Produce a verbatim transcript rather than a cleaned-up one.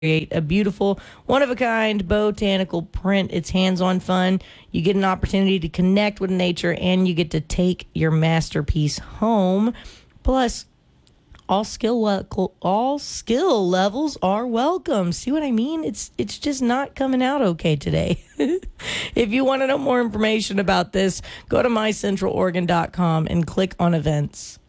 create a beautiful, one-of-a-kind botanical print. It's hands-on fun. You get an opportunity to connect with nature, and you get to take your masterpiece home. Plus, all skill le- all skill levels are welcome. See what I mean? It's it's just not coming out okay today. If you want to know more information about this, go to my central oregon dot com and click on events.